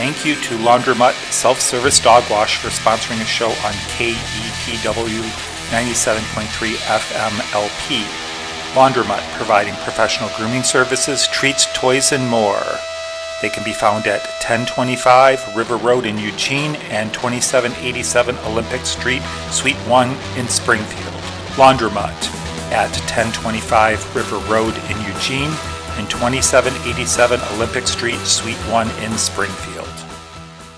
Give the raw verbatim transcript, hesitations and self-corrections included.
thank you to Laundromat Self-Service Dog Wash for sponsoring a show on K E P W ninety-seven point three F M L P. Laundromat, providing professional grooming services, treats, toys, and more. They can be found at ten twenty-five River Road in Eugene and twenty-seven eighty-seven Olympic Street, Suite one in Springfield. Laundromat at ten twenty-five River Road in Eugene and twenty-seven eighty-seven Olympic Street, Suite one in Springfield.